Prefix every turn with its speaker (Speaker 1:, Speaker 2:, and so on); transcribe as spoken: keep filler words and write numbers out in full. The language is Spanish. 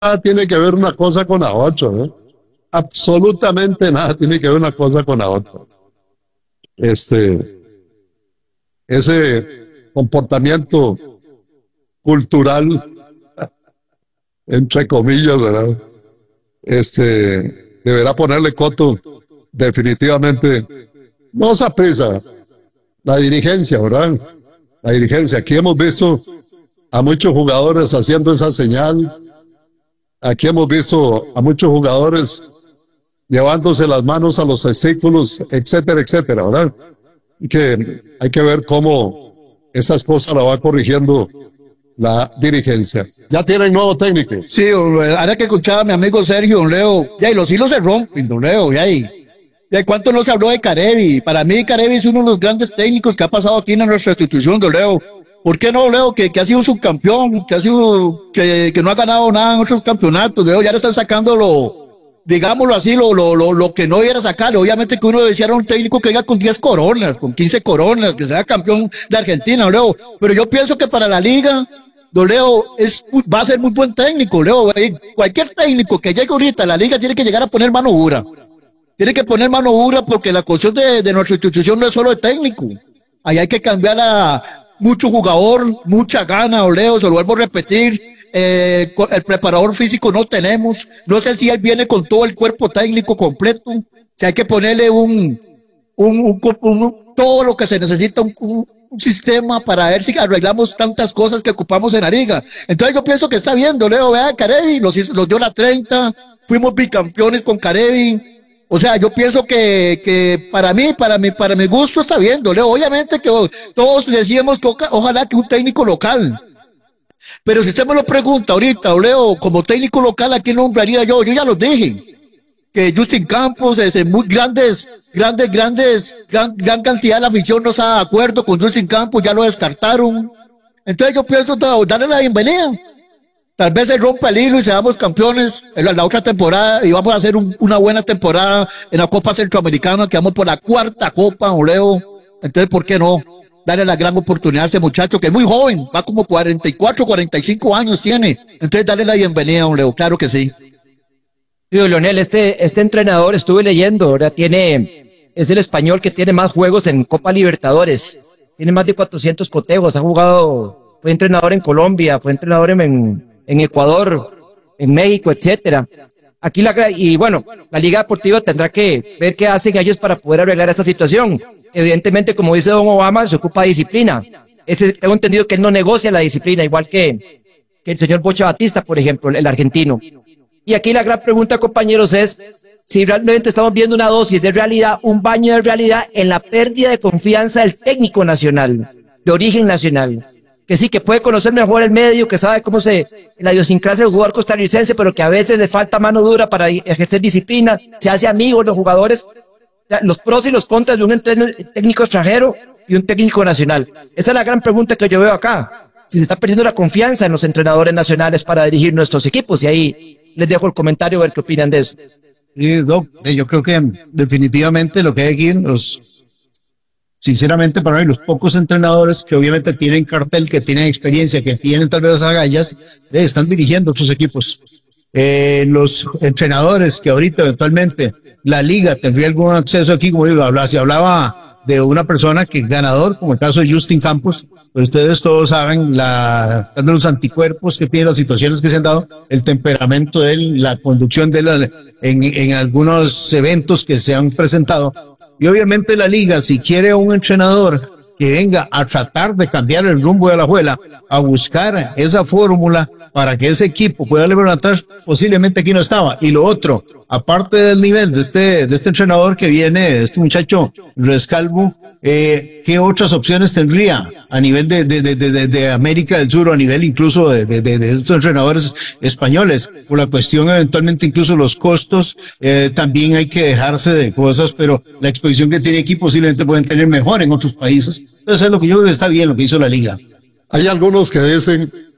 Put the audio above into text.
Speaker 1: tiene que ver una cosa con la otra, ¿no? Absolutamente nada tiene que ver una cosa con la otra. Este, ese comportamiento cultural, entre comillas, ¿verdad? Este, deberá ponerle coto definitivamente, no Saprissa, la dirigencia, ¿verdad? La dirigencia. Aquí hemos visto a muchos jugadores haciendo esa señal. Aquí hemos visto a muchos jugadores llevándose las manos a los testículos, etcétera, etcétera, ¿verdad? Y que hay que ver cómo esas cosas la va corrigiendo la dirigencia. Ya tienen nuevo técnico.
Speaker 2: Sí, ahora que escuchaba a mi amigo Sergio, don Leo, ya, y los hilos se rompen, don Leo, ya, y, ya, ¿cuánto no se habló de Carevi? Para mí, Carevi es uno de los grandes técnicos que ha pasado aquí en nuestra institución, don Leo. ¿Por qué no, Leo? Que, que ha sido subcampeón, que ha sido, que, que no ha ganado nada en otros campeonatos, Leo, ya le están sacando lo, digámoslo así, lo, lo, lo, lo que no era sacarle. Obviamente que uno decía era un técnico que venga con diez coronas, con quince coronas, que sea campeón de Argentina, Leo. Pero yo pienso que para la liga, don Leo, es, va a ser muy buen técnico, Leo. Cualquier técnico que llegue ahorita a la liga tiene que llegar a poner mano dura. Tiene que poner mano dura porque la cuestión de, de nuestra institución no es solo de técnico. Ahí hay que cambiar a mucho jugador, mucha gana, don Leo, se lo vuelvo a repetir. Eh, el preparador físico no tenemos. No sé si él viene con todo el cuerpo técnico completo. Si hay que ponerle un, un, un, un, un todo lo que se necesita, un, un un sistema para ver si arreglamos tantas cosas que ocupamos en la liga. Entonces yo pienso que está bien, Leo, vea, Carevi los, los dio la treinta, fuimos bicampeones con Carevi. O sea, yo pienso que, que para mí, para mi, para mi gusto está bien, Leo. Obviamente que todos decíamos que ojalá que un técnico local. Pero si usted me lo pregunta ahorita, Leo, como técnico local, ¿a quién nombraría yo? Yo ya lo dije. Que Justin Campos, ese, muy grandes, grandes, grandes, gran, gran cantidad de la afición no está de acuerdo con Justin Campos, ya lo descartaron. Entonces yo pienso darle la bienvenida. Tal vez se rompa el hilo y seamos campeones en la, la otra temporada y vamos a hacer un, una buena temporada en la Copa Centroamericana, que vamos por la cuarta Copa, Leo. Entonces, ¿por qué no? Darle la gran oportunidad a ese muchacho que es muy joven, va como cuarenta y cuatro, cuarenta y cinco años tiene. Entonces, darle la bienvenida, Leo, claro que sí.
Speaker 3: Tío Leonel, este, este entrenador, estuve leyendo, ahora tiene, es el español que tiene más juegos en Copa Libertadores. Tiene más de cuatrocientos cotejos, ha jugado, fue entrenador en Colombia, fue entrenador en, en Ecuador, en México, etcétera. Aquí la, y bueno, la Liga Deportiva tendrá que ver qué hacen ellos para poder arreglar esta situación. Evidentemente, como dice don Obama, se ocupa de disciplina. Ese, tengo entendido que él no negocia la disciplina, igual que, que el señor Bocha Batista, por ejemplo, el argentino. Y aquí la gran pregunta, compañeros, es si realmente estamos viendo una dosis de realidad, un baño de realidad en la pérdida de confianza del técnico nacional, de origen nacional, que sí, que puede conocer mejor el medio, que sabe cómo se, la idiosincrasia del jugador costarricense, pero que a veces le falta mano dura para ejercer disciplina, se hace amigos los jugadores, los pros y los contras de un técnico extranjero y un técnico nacional. Esa es la gran pregunta que yo veo acá, si se está perdiendo la confianza en los entrenadores nacionales para dirigir nuestros equipos, y ahí les dejo el comentario a ver qué opinan de eso.
Speaker 2: Sí, Doc, yo creo que definitivamente lo que hay aquí, los, sinceramente para mí, los pocos entrenadores que obviamente tienen cartel, que tienen experiencia, que tienen tal vez agallas, eh, están dirigiendo sus equipos. Eh, los entrenadores que ahorita eventualmente la liga tendría algún acceso aquí, como digo, hablaba, si hablaba de una persona que es ganador, como el caso de Justin Campos, pues ustedes todos saben la, los anticuerpos que tiene, las situaciones que se han dado, el temperamento de él, la conducción de él en, en algunos eventos que se han presentado. Y obviamente la liga, si quiere un entrenador que venga a tratar de cambiar el rumbo de la abuela, a buscar esa fórmula para que ese equipo pueda levantar, posiblemente aquí no estaba. Y lo otro, aparte del nivel de este, de este entrenador que viene, este muchacho Rescalvo, eh, ¿qué otras opciones tendría a nivel de, de, de, de, de América del Sur o a nivel incluso de, de, de, de estos entrenadores españoles? Por la cuestión eventualmente incluso los costos, eh, también hay que dejarse de cosas, pero la exposición que tiene aquí posiblemente pueden tener mejor en otros países. Entonces es lo que yo creo que está bien lo que hizo la liga.
Speaker 1: Hay algunos que dicen